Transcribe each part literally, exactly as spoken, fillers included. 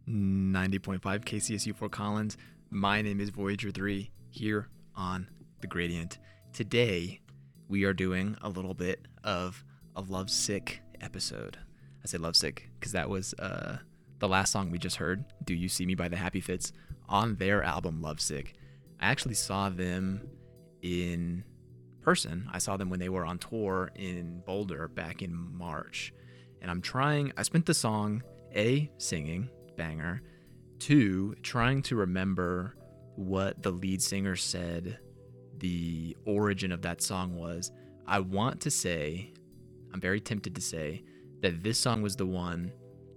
ninety point five K C S U Fort Collins. My name is Voyager three here on The Gradient. Today, we are doing a little bit of a Lovesick episode. I say Lovesick because that was uh, the last song we just heard, Do You See Me by the Happy Fits, on their album Lovesick. I actually saw them in person. I saw them when they were on tour in Boulder back in March. And I'm trying, I spent the song, A, singing, banger, two, trying to remember what the lead singer said the origin of that song was. I want to say, I'm very tempted to say, that this song was the one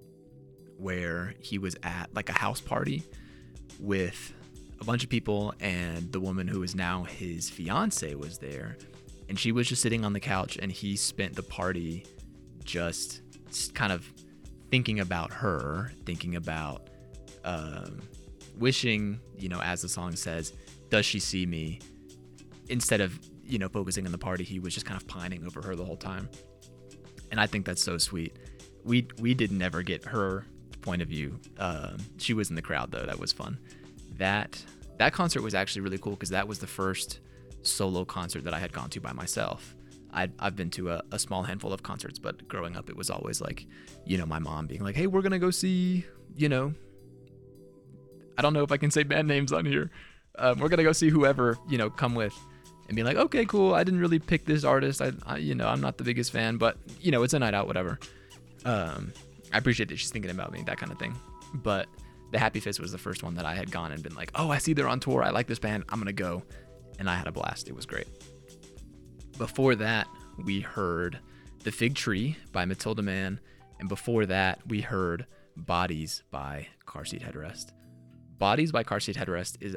where he was at like a house party with a bunch of people, and the woman who is now his fiance was there, and she was just sitting on the couch, and he spent the party just kind of thinking about her, thinking about um, wishing, you know, as the song says, does she see me? Instead of, you know, focusing on the party, he was just kind of pining over her the whole time. And I think that's so sweet. We we did never get her point of view. Um, she was in the crowd, though. That was fun. That that concert was actually really cool because that was the first solo concert that I had gone to by myself. I'd, I've been to a, a small handful of concerts, but growing up, it was always like, you know, my mom being like, hey, we're going to go see, you know, I don't know if I can say band names on here. Um, we're going to go see whoever, you know, come with, and be like, okay, cool. I didn't really pick this artist. I, I you know, I'm not the biggest fan, but, you know, it's a night out, whatever. Um, I appreciate that she's thinking about me, that kind of thing. But the Happy Fist was the first one that I had gone and been like, oh, I see they're on tour. I like this band. I'm going to go. And I had a blast. It was great. Before that, we heard The Fig Tree by Matilda Mann. And before that, we heard Bodies by Car Seat Headrest. Bodies by Car Seat Headrest is...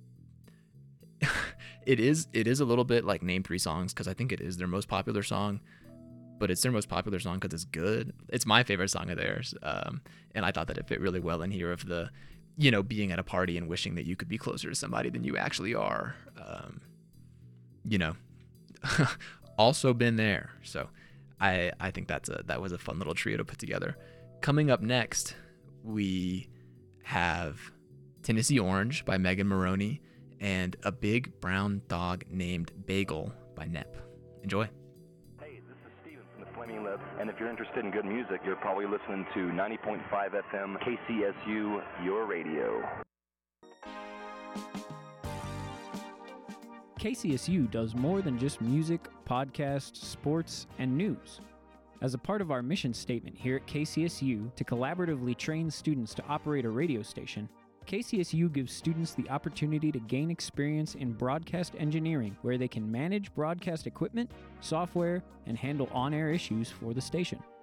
it is it is a little bit like Name Three Songs, because I think it is their most popular song. But it's their most popular song because it's good. It's my favorite song of theirs. Um, and I thought that it fit really well in here of the, you know, being at a party and wishing that you could be closer to somebody than you actually are. Um, you know, also been there. So I I think that's a that was a fun little trio to put together. Coming up next, we have Tennessee Orange by Megan Moroney and A Big Brown Dog Named Bagel by Nep. Enjoy. Hey, this is Steven from the Flaming Lips, and if you're interested in good music, you're probably listening to ninety point five F M K C S U, your radio. K C S U does more than just music, podcasts, sports, and news. As a part of our mission statement here at K C S U to collaboratively train students to operate a radio station, K C S U gives students the opportunity to gain experience in broadcast engineering, where they can manage broadcast equipment, software, and handle on-air issues for the station.